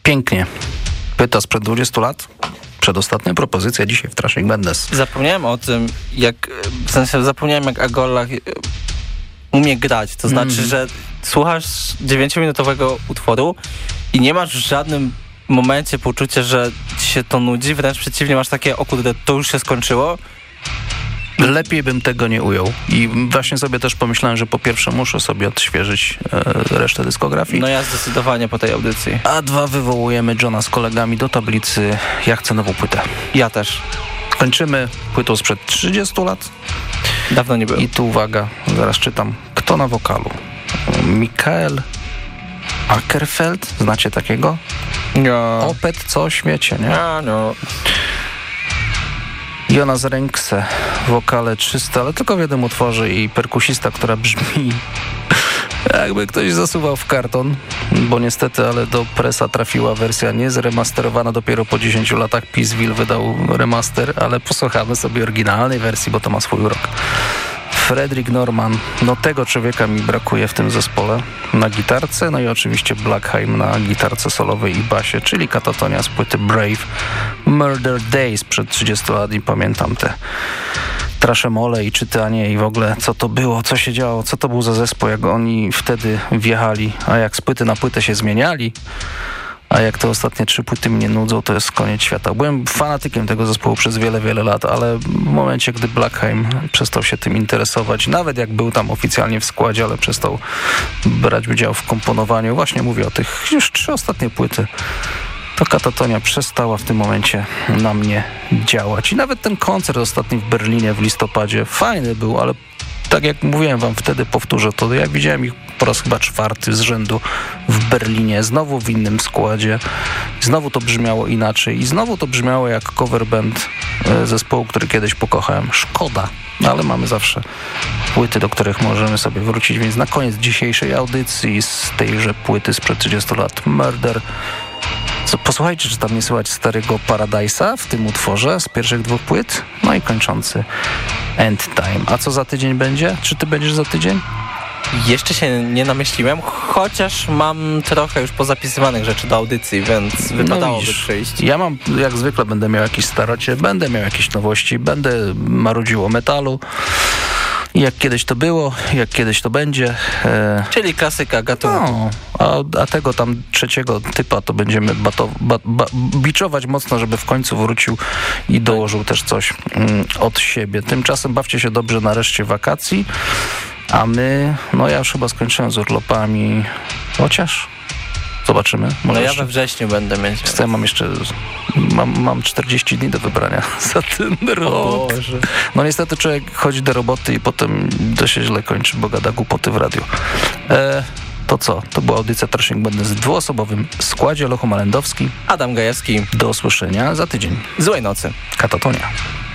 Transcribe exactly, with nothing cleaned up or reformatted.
Pięknie. Pyta sprzed dwudziestu lat. Przedostatnia propozycja dzisiaj w Trashing Madness. Zapomniałem o tym, jak, w sensie zapomniałem jak Agolla umie grać. To znaczy, mm. że słuchasz dziewięciominutowego utworu i nie masz w żadnym momencie poczucia, że ci się to nudzi. Wręcz przeciwnie, masz takie, o kurde, to już się skończyło. Lepiej bym tego nie ujął. I właśnie sobie też pomyślałem, że po pierwsze muszę sobie odświeżyć e, resztę dyskografii. No ja zdecydowanie po tej audycji. A dwa, wywołujemy Johna z kolegami do tablicy Ja chcę nową płytę. Ja też. Kończymy płytą sprzed trzydziestu lat. Dawno nie było. I tu uwaga, zaraz czytam. Kto na wokalu? Mikael Ackerfeld, znacie takiego? No. Opet, co śmiecie, nie? No, no. Jonas Renkse, wokale trzysta, ale tylko w jednym utworze i perkusista, która brzmi jakby ktoś zasuwał w karton, bo niestety, ale do presa trafiła wersja niezremasterowana dopiero po dziesięciu latach. Peaceville wydał remaster, ale posłuchamy sobie oryginalnej wersji, bo to ma swój urok. Fredrik Norman, no tego człowieka mi brakuje w tym zespole na gitarce, no i oczywiście Blackheim na gitarce solowej i basie, czyli Katatonia z płyty Brave. Murder Days przed trzydziestu lat i pamiętam te traszemole i czytanie i w ogóle co to było, co się działo, co to był za zespół, jak oni wtedy wjechali, a jak z płyty na płytę się zmieniali. A jak te ostatnie trzy płyty mnie nudzą, to jest koniec świata. Byłem fanatykiem tego zespołu przez wiele, wiele lat, ale w momencie, gdy Blackheim przestał się tym interesować, nawet jak był tam oficjalnie w składzie, ale przestał brać udział w komponowaniu, właśnie mówię o tych już trzy ostatnie płyty, to Katatonia przestała w tym momencie na mnie działać. I nawet ten koncert ostatni w Berlinie w listopadzie fajny był, ale tak jak mówiłem wam wtedy, powtórzę to, jak widziałem ich po raz chyba czwarty z rzędu w Berlinie, znowu w innym składzie, znowu to brzmiało inaczej i znowu to brzmiało jak cover band zespołu, który kiedyś pokochałem. Szkoda, no ale mamy zawsze płyty, do których możemy sobie wrócić, więc na koniec dzisiejszej audycji z tejże płyty sprzed trzydziestu lat Murder. Posłuchajcie, czy tam nie słychać starego Paradise'a w tym utworze z pierwszych dwóch płyt, no i kończący End Time. A co za tydzień będzie? Czy ty będziesz za tydzień? Jeszcze się nie namyśliłem, chociaż mam trochę już pozapisywanych rzeczy do audycji, więc wypadałoby no przyjść. Ja mam, jak zwykle, będę miał jakieś starocie, będę miał jakieś nowości, będę marudził o metalu. Jak kiedyś to było, jak kiedyś to będzie. E... Czyli klasyka gatunku. No, a, a tego tam trzeciego typa to będziemy bato, ba, ba, biczować mocno, żeby w końcu wrócił i dołożył też coś mm, od siebie. Tymczasem bawcie się dobrze nareszcie wakacji, a my, no ja już chyba skończyłem z urlopami, chociaż... Zobaczymy. Może no ja we wrześniu będę mieć. Ja mam jeszcze mam, mam czterdzieści dni do wybrania za ten rok. No niestety człowiek chodzi do roboty i potem to się źle kończy, bo gada głupoty w radiu. E, to co? To była audycja Trashing Madness w dwuosobowym składzie. Lochu Malendowski, Adam Gajewski. Do usłyszenia za tydzień. Złej nocy. Katatonia.